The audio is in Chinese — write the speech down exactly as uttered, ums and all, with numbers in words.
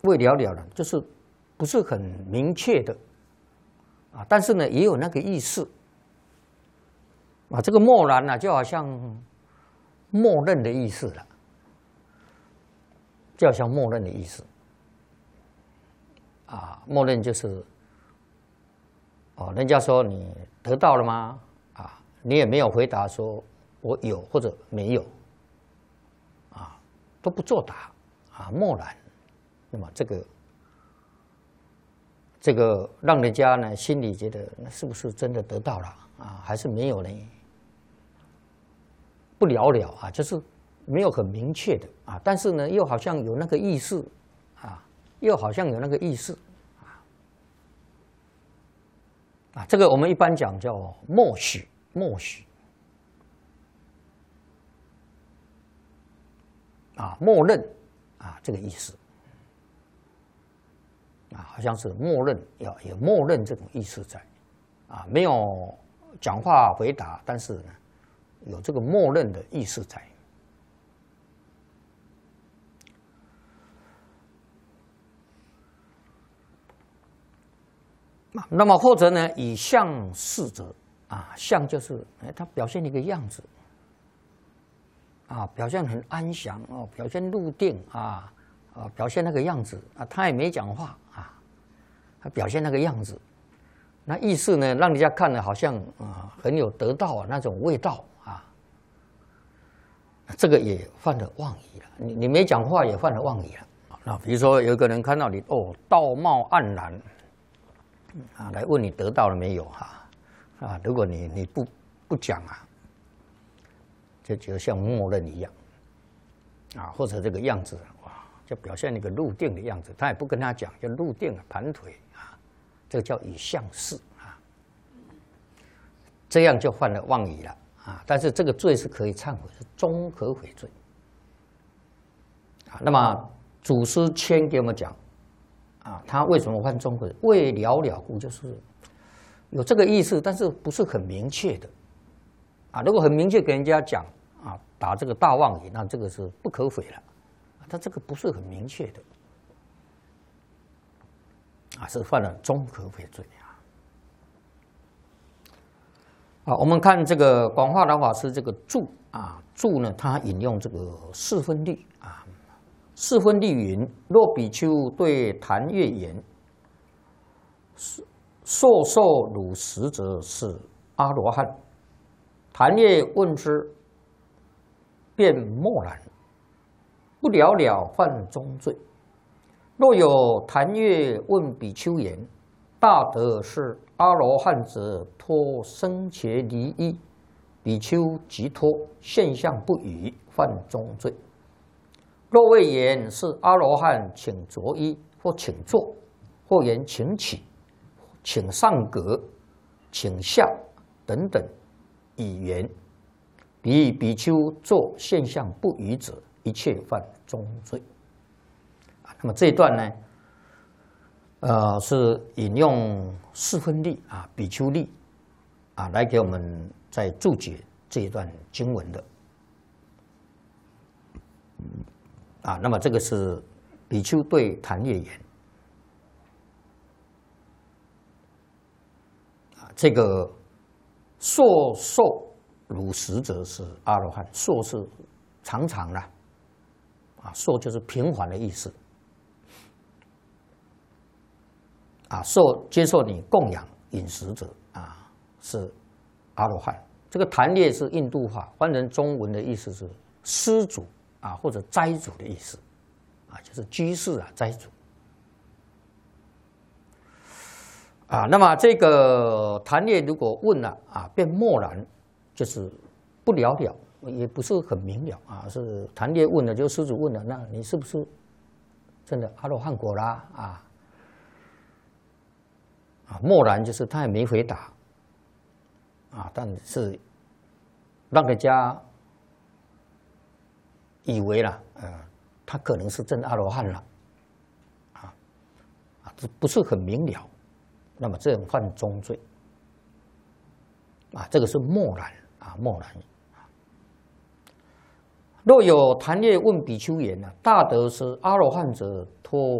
未了了了，就是不是很明确的啊，但是呢也有那个意思啊。这个默然呢、啊，就好像默认的意思了，就好像默认的意思啊。默认就是哦，人家说你得到了吗？啊，你也没有回答说我有或者没有啊，都不作答啊，默然。那么这个这个让人家呢心里觉得那是不是真的得到了啊，还是没有呢？不了了啊，就是没有很明确的啊，但是呢又好像有那个意思啊，又好像有那个意思啊啊，这个我们一般讲叫默许，默许啊，默认啊，这个意思。啊，好像是默认，要有默认这种意思在，啊，没有讲话回答，但是呢，有这个默认的意思在。啊，那么或者呢，以相示则，啊，相就是哎，它表现一个样子，啊，表现很安详哦，表现入定啊。啊，表现那个样子啊，他也没讲话啊，他表现那个样子，那意思呢，让人家看了好像啊很有得到啊那种味道啊，这个也犯了妄语了。你你没讲话也犯了妄语了。那比如说有一个人看到你哦道貌岸然啊，来问你得到了没有哈啊，如果你你不不讲啊，就就像默认一样啊，或者这个样子。就表现那个入定的样子，他也不跟他讲，就入定啊，盘腿啊，这个叫以相示啊，这样就犯了妄语了啊。但是这个罪是可以忏悔，是终可悔罪啊。那么祖师谦给我们讲啊，他为什么犯终悔？未了了故，就是有这个意思，但是不是很明确的啊。如果很明确给人家讲啊，打这个大妄语，那这个是不可悔了。他这个不是很明确的，啊，是犯了终可悔罪啊。啊，我们看这个广化老法师这个注啊，注呢，他引用这个四分律啊，四分律云：若比丘对谭月言，受受汝实者是阿罗汉。谭月问之，便默然。不了了犯中罪。若有谭月问比丘言：大德是阿罗汉者，脱生切离衣，比丘即脱，现象不语，犯中罪。若谓言是阿罗汉，请着衣，或请坐，或言请起，请上阁，请下等等以言，彼比丘作现象不语者，一切犯中罪啊。那么这一段呢，呃，是引用四分律啊、比丘律啊，来给我们在注解这一段经文的啊。那么这个是比丘对谭月言啊，这个硕受汝实者是阿罗汉，硕是常常的。啊，受就是平缓的意思。啊，受接受你供养饮食者啊，是阿罗汉。这个谭月是印度话，翻成中文的意思是施主啊，或者斋主的意思，啊，就是居士啊，斋主。啊，那么这个谭月如果问了啊，便默然，就是不了了。也不是很明了啊，是谭月问了，就施主问了，那你是不是真的阿罗汉果啦？啊啊，默然就是他也没回答啊，但是让人家以为了，呃，他可能是真阿罗汉了啊啊，这不是很明了，那么这种犯中罪啊，这个是默然啊，默然。若有谭月问比丘言：大德是阿罗汉者，脱